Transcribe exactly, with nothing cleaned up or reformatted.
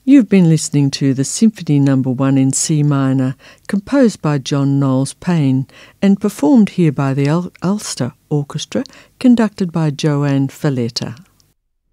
You've been listening to the Symphony Number One in C minor, composed by John Knowles Payne and performed here by the Ul- Ulster Orchestra, conducted by Joanne Falletta.